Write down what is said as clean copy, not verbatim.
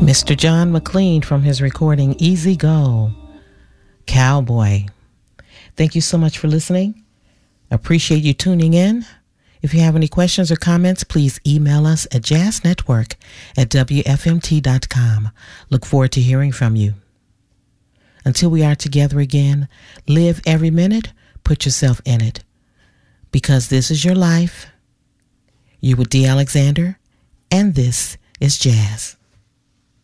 Mr. John McLean from his recording Easy Go, Cowboy. Thank you so much for listening. Appreciate you tuning in. If you have any questions or comments, please email us at jazznetwork@wfmt.com. Look forward to hearing from you. Until we are together again, live every minute, put yourself in it. Because this is your life. You with D. Alexander, and this is Jazz.